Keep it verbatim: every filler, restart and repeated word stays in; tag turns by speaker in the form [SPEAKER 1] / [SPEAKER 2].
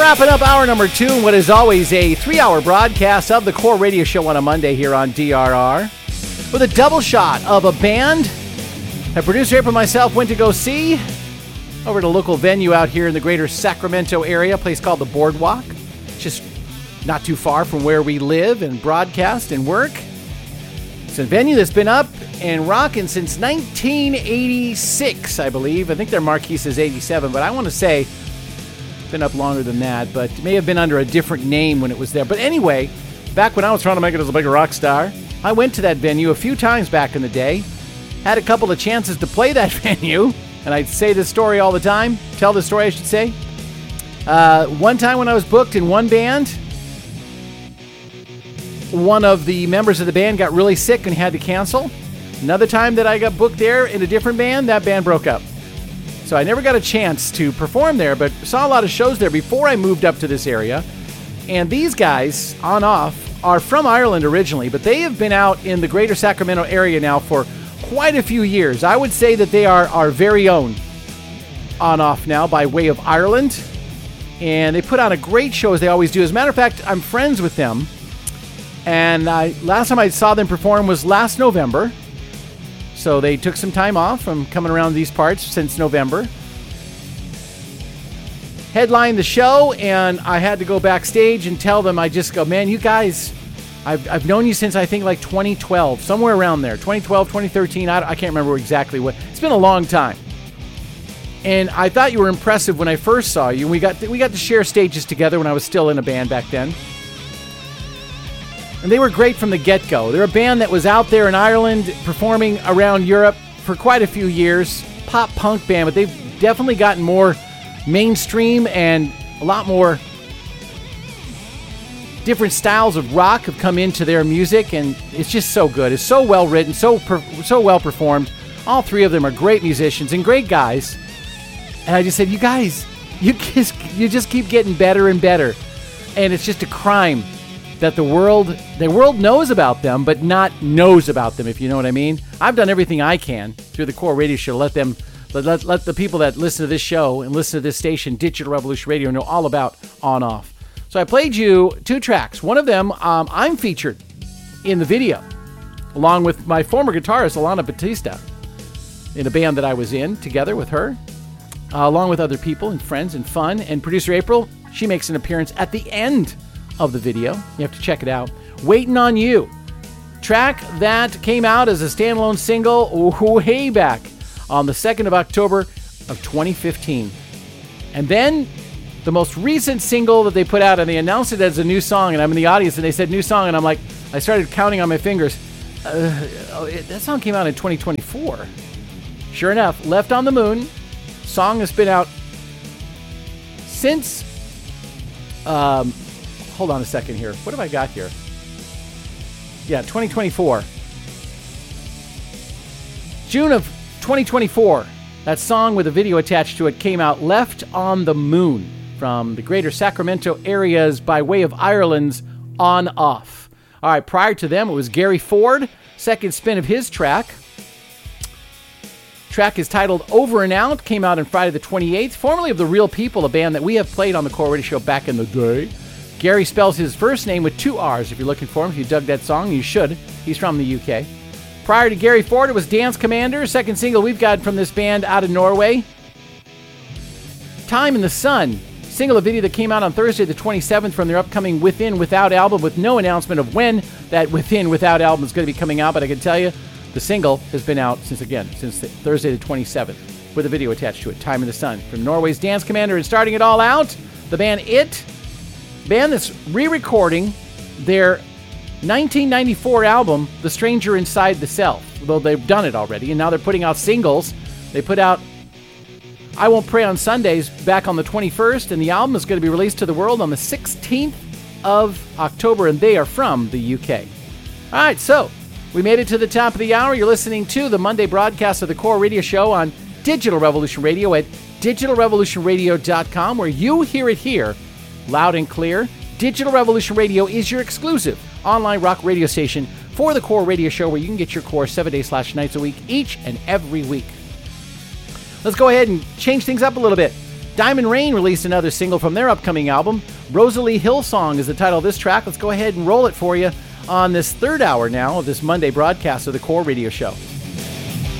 [SPEAKER 1] wrapping up hour number two in what is always a three-hour broadcast of the Core Radio Show on a Monday here on D R R with a double shot of a band that producer April and myself went to go see over at a local venue out here in the greater Sacramento area, a place called the Boardwalk, just not too far from where we live and broadcast and work. It's a venue that's been up and rocking since nineteen eighty-six, I believe. I think their marquee says eighty-seven, but I want to say it's been up longer than that, but it may have been under a different name when it was there. But anyway, back when I was trying to make it as a bigger rock star, I went to that venue a few times back in the day, had a couple of chances to play that venue, and I say this story all the time, tell this story I should say. Uh, one time when I was booked in one band, one of the members of the band got really sick and had to cancel. Another time that I got booked there in a different band, that band broke up. So I never got a chance to perform there, but saw a lot of shows there before I moved up to this area. And these guys, on off, are from Ireland originally, but they have been out in the greater Sacramento area now for quite a few years. I would say that they are our very own on off now by way of Ireland. And they put on a great show as they always do. As a matter of fact, I'm friends with them. And I, last time I saw them perform was last November. So they took some time off from coming around these parts since November. Headlined the show, and I had to go backstage and tell them, I just go, man, you guys, I've, I've known you since I think like twenty twelve, somewhere around there. twenty twelve, twenty thirteen, I, I can't remember exactly what. It's been a long time. And I thought you were impressive when I first saw you. We got, to, we got to share stages together when I was still in a band back then. And they were great from the get-go. They're a band that was out there in Ireland performing around Europe for quite a few years. Pop-punk band, but they've definitely gotten more mainstream and a lot more different styles of rock have come into their music, and it's just so good. It's so well-written, so per- so well-performed. All three of them are great musicians and great guys. And I just said, you guys, you just, you just keep getting better and better. And it's just a crime that the world the world knows about them, but not knows about them, if you know what I mean. I've done everything I can through the Core Radio Show to let them, let, let, let the people that listen to this show and listen to this station, Digital Revolution Radio, know all about On Off. So I played you two tracks. One of them, um, I'm featured in the video, along with my former guitarist, Alana Batista, in a band that I was in together with her, uh, along with other people and friends and fun. And producer April, she makes an appearance at the end of the video. You have to check it out. Waiting on You, track that came out as a standalone single way back on the second of October of twenty fifteen. And then the most recent single that they put out, and they announced it as a new song, and I'm in the audience and they said new song, and I'm like, I started counting on my fingers. Uh, oh, it, that song came out in twenty twenty-four. Sure enough, Left on the Moon. Song has been out since um hold on a second here. What have I got here? Yeah, twenty twenty-four. June of twenty twenty-four. That song with a video attached to it came out, Left on the Moon, from the greater Sacramento areas by way of Ireland's On Off. All right, prior to them, it was Gary Ford, second spin of his track. Track is titled Over and Out, came out on Friday the twenty-eighth, formerly of The Real People, a band that we have played on the Core Radio Show back in the day. Gary spells his first name with two R's. If you're looking for him, if you dug that song, you should. He's from the U K. Prior to Gary Ford, it was Dance Commander, second single we've got from this band out of Norway. Time in the Sun, single, a video that came out on Thursday the twenty-seventh from their upcoming Within Without album, with no announcement of when that Within Without album is going to be coming out, but I can tell you the single has been out since, again, since the Thursday the twenty-seventh, with a video attached to it, Time in the Sun, from Norway's Dance Commander. And starting it all out, the band It, band that's re-recording their nineteen ninety-four album, The Stranger Inside the Self, though they've done it already, and now they're putting out singles. They put out I Won't Pray on Sundays back on the twenty-first, and the album is going to be released to the world on the sixteenth of October, and they are from the U K. All right, so we made it to the top of the hour. You're listening to the Monday broadcast of the Core Radio Show on Digital Revolution Radio at digital revolution radio dot com, where you hear it here loud and clear. Digital Revolution Radio is your exclusive online rock radio station for the Core Radio Show, where you can get your Core seven days slash nights a week, each and every week. Let's go ahead and change things up a little bit. Diamond Rain released another single from their upcoming album. Rosalie Hillsong is the title of this track. Let's go ahead and roll it for you on this third hour now of this Monday broadcast of the Core Radio Show.